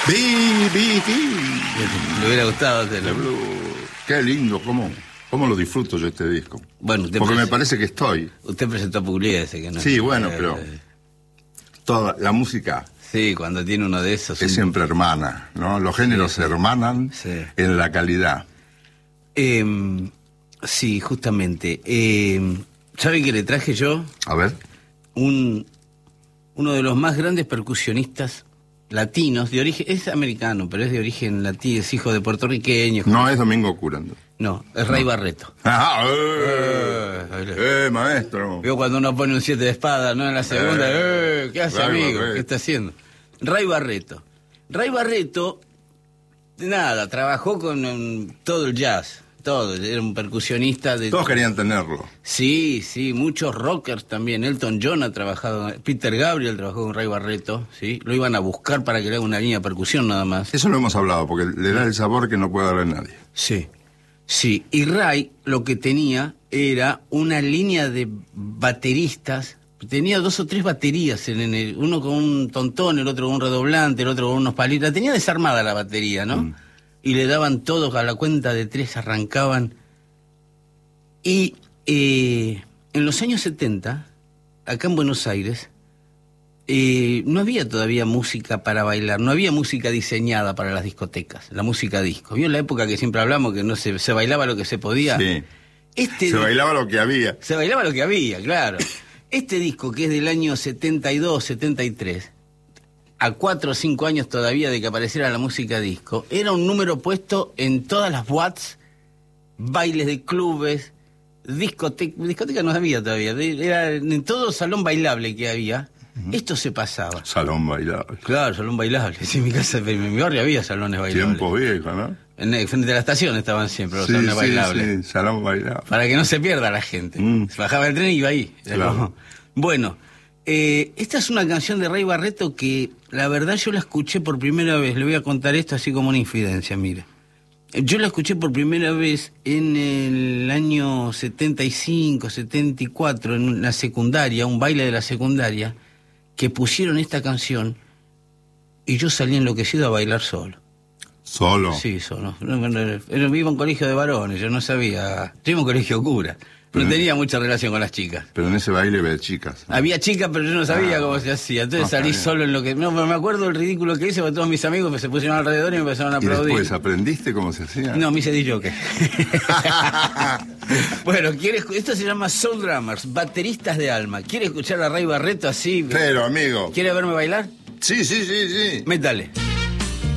Le hubiera gustado hacerlo. Qué lindo, cómo lo disfruto yo este disco. Bueno, porque me parece que estoy. Usted presentó a Pugliese, que no. Sí, bueno, pero toda la música. Sí, cuando tiene uno de esos. Es siempre hermana, ¿no? Los géneros se hermanan en la calidad. Sí, justamente. ¿Sabe qué le traje yo? A ver. Uno de los más grandes percusionistas latinos, de origen, es americano, pero es de origen latino, es hijo de puertorriqueños. No es Domingo Curando. No, es Ray Barreto. Maestro. Veo cuando uno pone un 7 de espada, ¿no? En la segunda, ¿qué hace, amigo? ¿Qué está haciendo? Ray Barreto. Ray Barreto, nada, trabajó con todo el jazz. Todo, era un percusionista de... Todos querían tenerlo. Sí, muchos rockers también. Elton John ha trabajado, Peter Gabriel trabajó con Ray Barreto, ¿sí? Lo iban a buscar para que le haga una línea de percusión nada más. Eso lo hemos hablado, porque le da el sabor que no puede darle nadie. Sí. Y Ray lo que tenía era una línea de bateristas. Tenía 2 o 3 baterías, uno con un tontón, el otro con un redoblante, el otro con unos palitos. Tenía desarmada la batería, ¿no? Y le daban todos a la cuenta de 3, arrancaban. Y en los años 70, acá en Buenos Aires, no había todavía música para bailar, no había música diseñada para las discotecas, la música disco. ¿Vio en la época que siempre hablamos que no se bailaba lo que se podía? Sí. Se bailaba lo que había. Se bailaba lo que había, claro. Este disco, que es del año 72, 73... a 4 o 5 años todavía de que apareciera la música disco, era un número puesto en todas las boîtes, bailes de clubes, discoteca no había todavía, era en todo salón bailable que había, esto se pasaba. Salón bailable. Claro, salón bailable. Sí, en mi casa, en mi barrio había salones bailables. Tiempo viejo, ¿no? Frente a la estación estaban siempre los salones bailables. Sí, salón bailable. Para que no se pierda la gente. Se bajaba el tren y iba ahí. Claro. Bueno, esta es una canción de Ray Barreto que, la verdad, yo la escuché por primera vez. Le voy a contar esto así como una infidencia, mire. Yo la escuché por primera vez en el año 75, 74, en la secundaria, un baile de la secundaria, que pusieron esta canción y yo salí enloquecido a bailar solo. ¿Solo? Sí, solo. Iba a un colegio de varones, yo no sabía. Yo iba a un colegio cura. No tenía mucha relación con las chicas. Pero en ese baile había chicas. Había chicas, pero yo no sabía cómo se hacía. Entonces salí solo en lo que... No, pero me acuerdo del ridículo que hice, porque todos mis amigos se pusieron alrededor y me empezaron a aplaudir. ¿Y después aprendiste cómo se hacía? No, me hice DJ. Bueno, esto se llama Soul Drummers, bateristas de alma. ¿Quiere escuchar a Ray Barreto así? Pero, amigo. ¿Quiere verme bailar? Sí. Métale.